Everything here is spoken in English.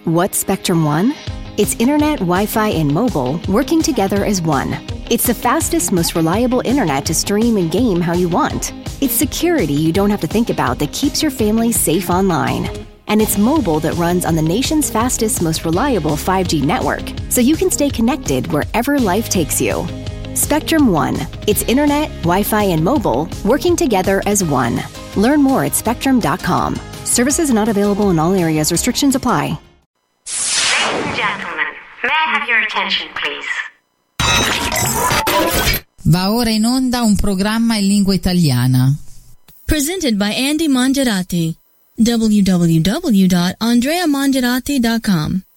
What's Spectrum One? It's internet, Wi-Fi, and mobile working together as one. It's the fastest, most reliable internet to stream and game how you want. It's security you don't have to think about that keeps your family safe online. And it's mobile that runs on the nation's fastest, most reliable 5G network, so you can stay connected wherever life takes you. Spectrum One. It's internet, Wi-Fi, and mobile working together as one. Learn more at spectrum.com. Services not available in all areas. Restrictions apply. Ladies and gentlemen, may I have your attention, please? Va ora in onda un programma in lingua italiana. Presented by Andy Mongerati. www.andreamongerati.com